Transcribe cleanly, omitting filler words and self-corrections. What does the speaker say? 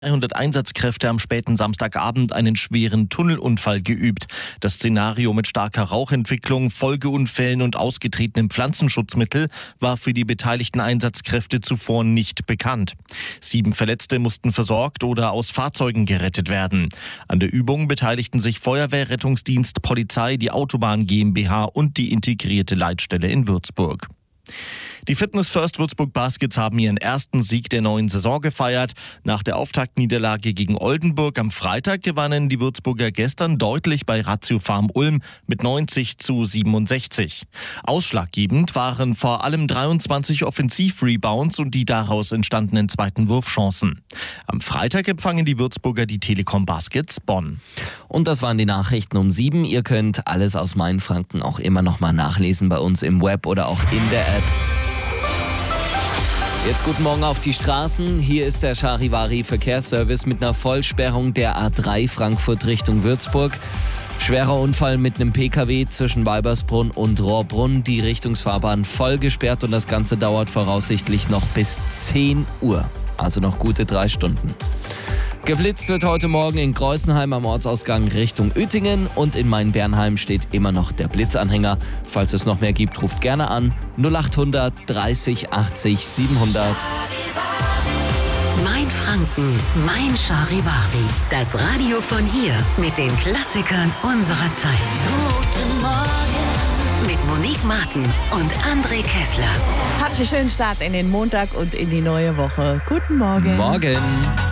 300 Einsatzkräfte am späten Samstagabend einen schweren Tunnelunfall geübt. Das Szenario mit starker Rauchentwicklung, Folgeunfällen und ausgetretenem Pflanzenschutzmittel war für die beteiligten Einsatzkräfte zuvor nicht bekannt. 7 Verletzte mussten versorgt oder aus Fahrzeugen gerettet werden. An der Übung beteiligten sich Feuerwehr, Rettungsdienst, Polizei, die Autobahn GmbH und die integrierte Leitstelle in Würzburg. Die Fitness First Würzburg Baskets haben ihren ersten Sieg der neuen Saison gefeiert. Nach der Auftaktniederlage gegen Oldenburg am Freitag gewannen die Würzburger gestern deutlich bei Ratio Farm Ulm mit 90-67. Ausschlaggebend waren vor allem 23 Offensiv-Rebounds und die daraus entstandenen zweiten Wurfchancen. Am Freitag empfangen die Würzburger die Telekom Baskets Bonn. Und das waren die Nachrichten um 7. Ihr könnt alles aus Mainfranken auch immer noch mal nachlesen bei uns im Web oder auch in der App. Jetzt guten Morgen auf die Straßen. Hier ist der Charivari Verkehrsservice mit einer Vollsperrung der A3 Frankfurt Richtung Würzburg. Schwerer Unfall mit einem PKW zwischen Weibersbrunn und Rohrbrunn. Die Richtungsfahrbahn voll gesperrt und das Ganze dauert voraussichtlich noch bis 10 Uhr. Also noch gute 3 Stunden. Geblitzt wird heute Morgen in Greußenheim am Ortsausgang Richtung Uettingen und in Main-Bernheim steht immer noch der Blitzanhänger. Falls es noch mehr gibt, ruft gerne an 0800 30 80 700. Mainfranken, mein Charivari. Das Radio von hier mit den Klassikern unserer Zeit. Guten Morgen mit Monique Martin und André Kessler. Habt einen schönen Start in den Montag und in die neue Woche. Guten Morgen. Morgen.